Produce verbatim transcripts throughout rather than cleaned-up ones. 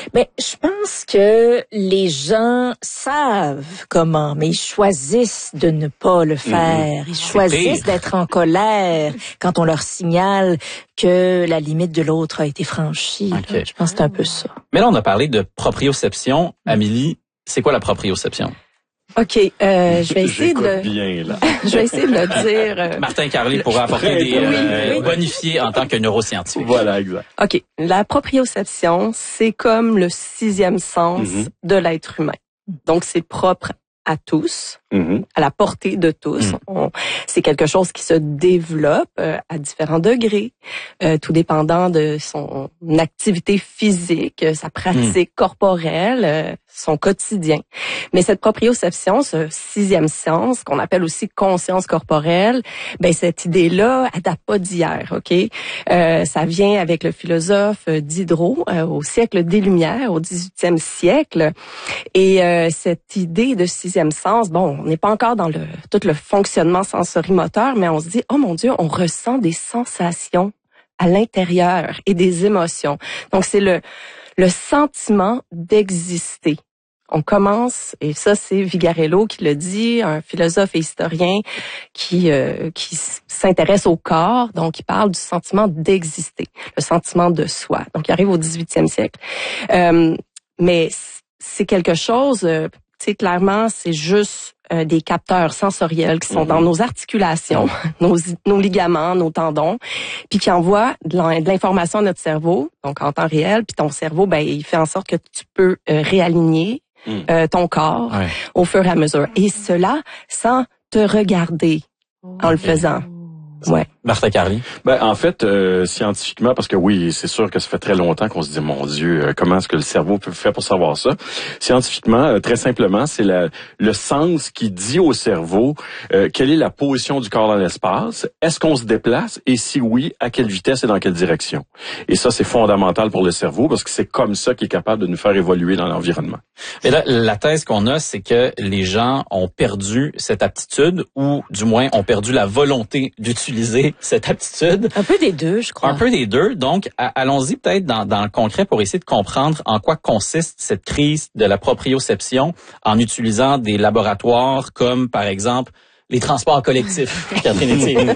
Ben, je pense que les gens savent comment, mais ils choisissent de ne pas le faire. Ils choisissent d'être en colère quand on leur signale que la limite de l'autre a été franchie. Okay. Je pense que c'est un peu ça. Mais là, on a parlé de proprioception. Amélie, c'est quoi la proprioception? OK, euh, je vais essayer de le... bien, là. je vais essayer de le dire. Euh... Martin Carly pourra apporter des euh, oui. bonifiés en tant que neuroscientifique. Voilà, exact. OK, la proprioception, c'est comme le sixième sens mm-hmm. de l'être humain. Donc, c'est propre à tous, mm-hmm. à la portée de tous. Mm. On, c'est quelque chose qui se développe euh, à différents degrés, euh, tout dépendant de son activité physique, sa pratique mm. corporelle, euh, son quotidien. Mais cette proprioception, ce sixième sens, qu'on appelle aussi conscience corporelle, ben cette idée-là, elle date pas d'hier, ok? Euh, ça vient avec le philosophe Diderot euh, au siècle des Lumières, au dix-huitième siècle. Et euh, cette idée de sixième sens, bon, on n'est pas encore dans le tout le fonctionnement sensorimoteur, mais on se dit, oh mon Dieu, on ressent des sensations à l'intérieur et des émotions. Donc c'est le le sentiment d'exister. On commence, et ça c'est Vigarello qui le dit, un philosophe et historien qui euh, qui s'intéresse au corps, donc il parle du sentiment d'exister, le sentiment de soi. Donc il arrive au dix-huitième siècle. Euh, mais c'est quelque chose, euh, tu sais, clairement, c'est juste euh, des capteurs sensoriels qui sont mmh. dans nos articulations, nos, nos ligaments, nos tendons, puis qui envoient de l'information à notre cerveau, donc en temps réel, puis ton cerveau, ben il fait en sorte que tu peux euh, réaligner mmh. euh, ton corps ouais. au fur et à mesure. Et cela sans te regarder en le faisant. Ouais. Martin Carly. Ben en fait euh, scientifiquement, parce que oui, c'est sûr que ça fait très longtemps qu'on se dit mon Dieu, euh, comment est-ce que le cerveau peut faire pour savoir ça? Scientifiquement, euh, très simplement, c'est la, le sens qui dit au cerveau euh, quelle est la position du corps dans l'espace, est-ce qu'on se déplace et si oui, à quelle vitesse et dans quelle direction. Et ça, c'est fondamental pour le cerveau parce que c'est comme ça qu'il est capable de nous faire évoluer dans l'environnement. Mais là, la thèse qu'on a, c'est que les gens ont perdu cette aptitude ou du moins ont perdu la volonté d'utiliser cette aptitude. Un peu des deux, je crois. Un peu des deux. Donc, allons-y peut-être dans, dans le concret pour essayer de comprendre en quoi consiste cette crise de la proprioception en utilisant des laboratoires comme, par exemple, les transports collectifs. Catherine Etienne.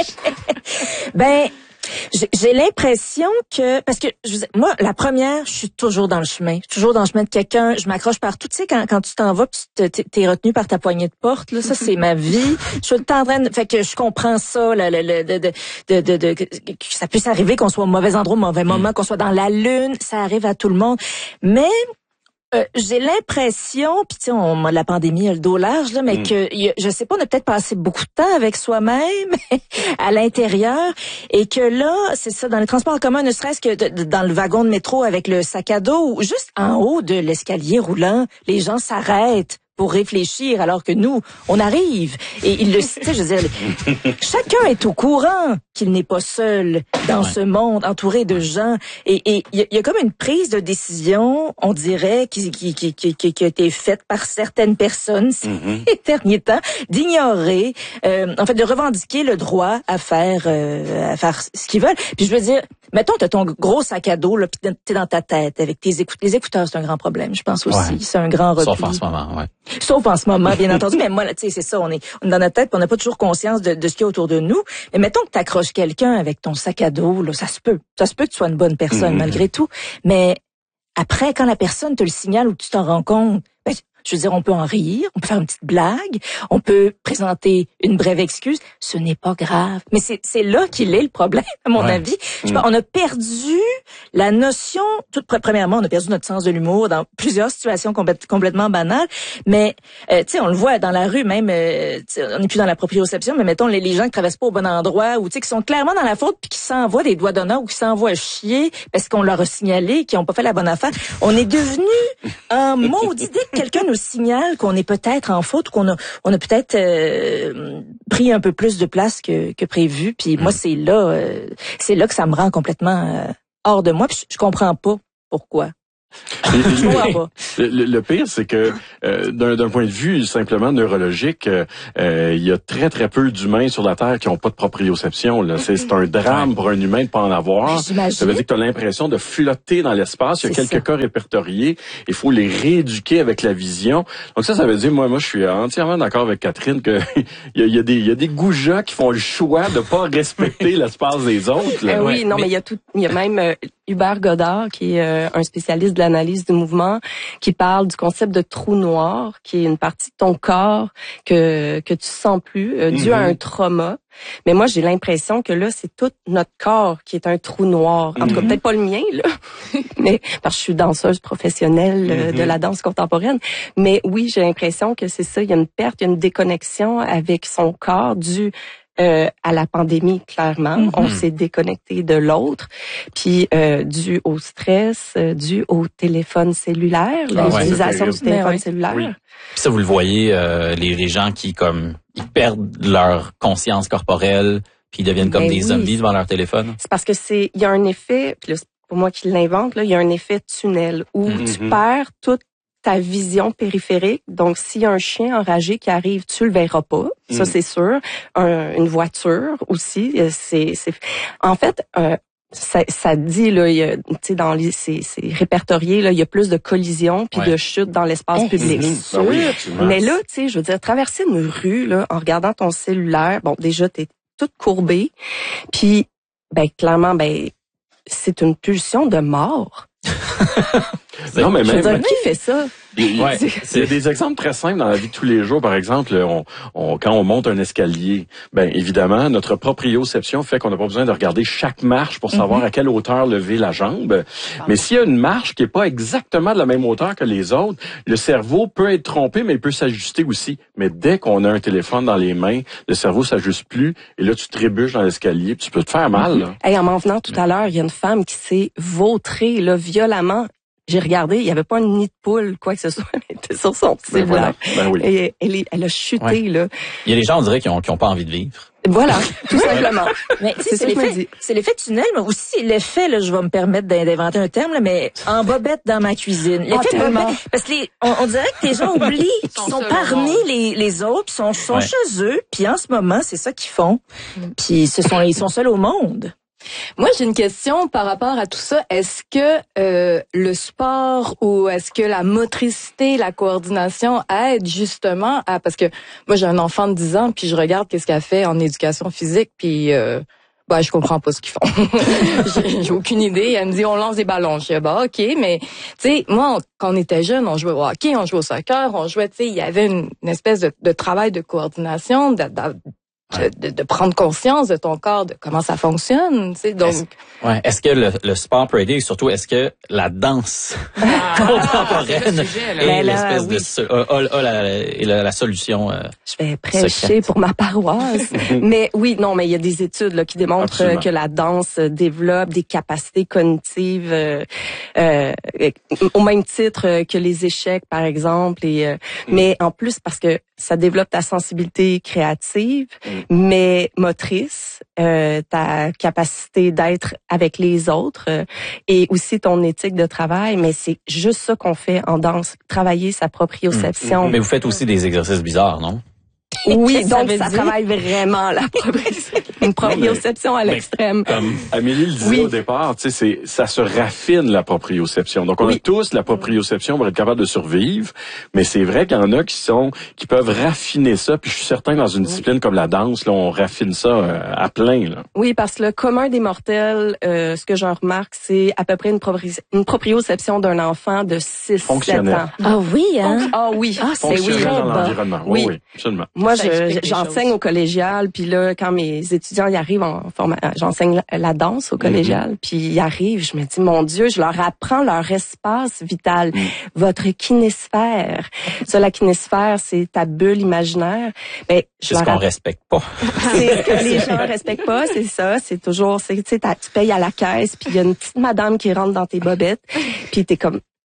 Ben, j'ai l'impression que, parce que je, moi, la première, je suis toujours dans le chemin. Je suis toujours dans le chemin de quelqu'un. Je m'accroche partout. Tu sais, quand, quand tu t'en vas, tu t'es retenu par ta poignée de porte, là, ça, c'est ma vie. Je suis tout le temps en train de, fait que je comprends ça, là, le, le, de, de, de, de, de, que ça puisse arriver qu'on soit au mauvais endroit, au mauvais moment, qu'on soit dans la lune. Ça arrive à tout le monde. Mais, Euh, j'ai l'impression, puis tu sais, on la pandémie a le dos large là, mais mm. que y a, je sais pas, on a peut-être passé beaucoup de temps avec soi-même à l'intérieur, et que là, c'est ça, dans les transports en commun, ne serait-ce que de, de, dans le wagon de métro avec le sac à dos, ou juste en haut de l'escalier roulant, les gens s'arrêtent pour réfléchir, alors que nous, on arrive. Et il le, tu sais, je veux dire, chacun est au courant qu'il n'est pas seul dans ouais. ce monde entouré de gens. Et il y, y a comme une prise de décision, on dirait, qui, qui, qui, qui, qui a été faite par certaines personnes mm-hmm. ces derniers temps, d'ignorer, euh, en fait, de revendiquer le droit à faire, euh, à faire ce qu'ils veulent. Puis je veux dire, mettons, t'as ton gros sac à dos, là, pis t'es dans ta tête avec tes écouteurs. Les écouteurs, c'est un grand problème, je pense aussi. Ouais. C'est un grand repli. Sauf en ce moment, ouais. Sauf en ce moment, bien entendu. Mais moi, tu sais, c'est ça, on est, on est dans notre tête, pis on n'a pas toujours conscience de, de ce qu'il y a autour de nous. Mais mettons que t'accroches quelqu'un avec ton sac à dos, là, ça se peut. Ça se peut que tu sois une bonne personne, mmh. malgré tout. Mais après, quand la personne te le signale ou que tu t'en rends compte, ben, je veux dire, on peut en rire, on peut faire une petite blague, on peut présenter une brève excuse. Ce n'est pas grave. Mais c'est, c'est là qu'il est le problème, à mon ouais. avis. Je sais pas, on a perdu la notion, tout premièrement, on a perdu notre sens de l'humour dans plusieurs situations complè- complètement banales. Mais, euh, tu sais, on le voit dans la rue, même, euh, on n'est plus dans la proprioception, mais mettons les, les gens qui traversent pas au bon endroit, ou tu sais, qui sont clairement dans la faute, puis qui s'envoient des doigts d'honneur, ou qui s'envoient chier parce qu'on leur a signalé qu'ils ont pas fait la bonne affaire. On est devenu un maudit dès que quelqu'un nous signale qu'on est peut-être en faute, qu'on a, on a peut-être euh, pris un peu plus de place que, que prévu. Puis moi, c'est là, euh, c'est là que ça me rend complètement euh, hors de moi. Puis je, je comprends pas pourquoi. Je vois pas. Le, le, le pire, c'est que euh, d'un, d'un point de vue simplement neurologique, euh, euh, il y a très très peu d'humains sur la Terre qui n'ont pas de proprioception. Là. C'est, c'est un drame pour un humain de pas en avoir. J'imagine. Ça veut dire que tu as l'impression de flotter dans l'espace. Il y a C'est quelques ça. cas répertoriés. Il faut les rééduquer avec la vision. Donc ça, ça veut dire, moi, moi, je suis entièrement d'accord avec Catherine que il y a, il y a des, il y a des goujats qui font le choix de pas respecter l'espace des autres. Là. Euh, oui, Ouais, non, mais- mais il y a tout, il y a même euh, Hubert Godard, qui est euh, un spécialiste de l'analyse du mouvement, qui parle du concept de trou noir, qui est une partie de ton corps que que tu sens plus, euh, dû Mm-hmm. à un trauma. Mais moi, j'ai l'impression que là, c'est tout notre corps qui est un trou noir. En tout cas, Mm-hmm. peut-être pas le mien, là, mais parce que je suis danseuse professionnelle euh, Mm-hmm. de la danse contemporaine. Mais oui, j'ai l'impression que c'est ça. Il y a une perte, il y a une déconnexion avec son corps dû Euh, à la pandémie, clairement. Mm-hmm. On s'est déconnecté de l'autre. Puis, euh, dû au stress, euh, dû au téléphone cellulaire, Ah ouais, l'utilisation c'est du téléphone Mais oui. cellulaire. Oui. Puis ça, vous le voyez, euh, les, les gens qui comme ils perdent leur conscience corporelle, puis ils deviennent comme Ben des oui. zombies devant leur téléphone. C'est parce que c'est, il y a un effet, puis là, c'est pour moi qui l'invente, là, il y a un effet tunnel où Mm-hmm. tu perds toute ta vision périphérique. Donc, s'il y a un chien enragé qui arrive, tu le verras pas. Ça, Mm. c'est sûr. Un- une voiture aussi. euh, C'est, c'est, en fait, euh, ça, ça dit là, il y a, tu sais, dans les, c'est, c'est répertorié là, il y a plus de collisions puis Ouais. de chutes dans l'espace Eh, public. Mm-hmm. Ben oui, absolument. Mais là, tu sais, je veux dire, traverser une rue là, en regardant ton cellulaire, bon, déjà t'es toute courbée, puis ben clairement, ben c'est une pulsion de mort. Non, mais Je veux même, dire, qui fait ça? Il y a- Ouais, il y a des exemples très simples dans la vie de tous les jours. Par exemple, on, on, quand on monte un escalier, ben évidemment, notre proprioception fait qu'on n'a pas besoin de regarder chaque marche pour savoir à quelle hauteur lever la jambe. Mais s'il y a une marche qui est pas exactement de la même hauteur que les autres, le cerveau peut être trompé, mais il peut s'ajuster aussi. Mais dès qu'on a un téléphone dans les mains, le cerveau s'ajuste plus, et là, tu trébuches dans l'escalier, puis tu peux te faire mal. Là. Hey, en m'en venant tout à l'heure, il y a une femme qui s'est vautrée là, violemment. J'ai regardé, il y avait pas un nid de poule, quoi que ce soit, elle était sur son petit Ben voilà. cellulaire. Ben oui. Et elle, est- elle a chuté, Ouais. là. Il y a des gens, on dirait, qui ont, qui ont pas envie de vivre. Voilà, tout simplement. Mais tu sais, C'est c'est ça que je me l'effet, dis. c'est l'effet tunnel, mais aussi l'effet, là, je vais me permettre d'in- d'inventer un terme, là, mais en bobette dans ma cuisine. L'effet Ah, tellement. bobette, parce que les, on, on dirait que les gens oublient qu'ils sont seuls au parmi monde. les, les autres, puis sont, sont Ouais. chez eux, puis en ce moment, c'est ça qu'ils font. Puis ce sont, ils sont seuls au monde. Moi, j'ai une question par rapport à tout ça. Est-ce que euh, le sport ou est-ce que la motricité, la coordination aide justement à... Parce que moi, j'ai un enfant de dix ans, puis je regarde qu'est-ce qu'elle fait en éducation physique, puis... Euh, bah, je comprends pas ce qu'ils font. j'ai, j'ai aucune idée. Elle me dit, on lance des ballons. Je dis, bah, OK, mais, tu sais, moi, on- quand on était jeune, on jouait au hockey, on jouait au soccer, on jouait, tu sais, il y avait une, une espèce de, de travail de coordination, de, de, de, de prendre conscience de ton corps, de comment ça fonctionne, tu sais. Donc, Est-ce, ouais, est-ce que le, le sport peut aider et surtout est-ce que la danse Ah, contemporaine c'est le sujet, là. est Ben là, l'espèce oui. de so- a, a- a la, est la, la solution euh, Je vais prêcher Secrète. pour ma paroisse. Mais oui, non, mais il y a des études là, qui démontrent Absolument. euh, que la danse euh, développe des capacités cognitives euh, euh, au même titre euh, que les échecs, par exemple. Et euh, mais en plus parce que ça développe ta sensibilité créative, mais motrice, euh, ta capacité d'être avec les autres euh, et aussi ton éthique de travail. Mais c'est juste ça qu'on fait en danse, travailler sa proprioception. mais vous faites aussi des exercices bizarres, non? Oui, Qu'est-ce que ça donc veut ça dire? travaille vraiment la proprioception, une proprioception à l'extrême. Comme Amélie le disait Oui. au départ, tu sais, c'est ça se raffine la proprioception. Donc on a Oui. tous la proprioception pour être capable de survivre, mais c'est vrai qu'il y en a qui sont qui peuvent raffiner ça. Puis je suis certain dans une discipline comme la danse, là, on raffine ça euh, à plein. Là. Oui, parce que le commun des mortels, euh, ce que j'en remarque, c'est à peu près une, propri- une proprioception d'un enfant de six sept Fonctionnel. ans. Ah oui, hein? Ah oui, Ah, c'est mais oui. Fonctionnel dans très bas. l'environnement. Oui. Oui, oui, absolument. Moi, Ça je- explique les j'enseigne choses. au collégial, puis là, quand mes étudiants y arrivent en forma- j'enseigne la, la danse au collégial, puis ils arrivent, je me dis, mon Dieu, je leur apprends leur espace vital, votre kinésphère. Ça, la kinésphère, c'est ta bulle imaginaire. Ben, je c'est ce leur qu'on apprends. respecte pas. C'est ce que les gens respectent pas, c'est ça. C'est toujours, c'est, tu sais, t'as- tu payes à la caisse, puis il y a une petite madame qui rentre dans tes bobettes, puis t'es comme,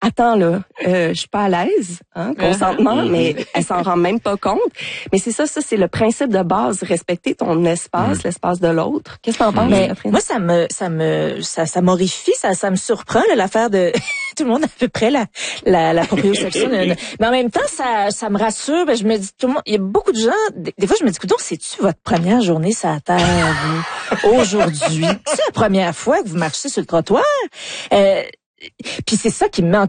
attends là, euh, je suis pas à l'aise, hein, consentement, mais elle s'en rend même pas compte. Mais c'est ça, ça c'est le principe de base, respecter ton espace, mmh. l'espace de l'autre. Qu'est-ce que t'en penses, mais Catherine? Moi, ça me, ça me, ça, ça m'horrifie, ça, ça me surprend là, l'affaire de tout le monde à peu près la, la, la proprioception. Mais en même temps, ça, ça me rassure. Ben, je me dis, tout le monde, il y a beaucoup de gens. Des, des fois, je me dis, écoute, c'est-tu votre première journée sur la terre vous, aujourd'hui? C'est la première fois que vous marchez sur le trottoir. Euh, Puis c'est ça qui me met en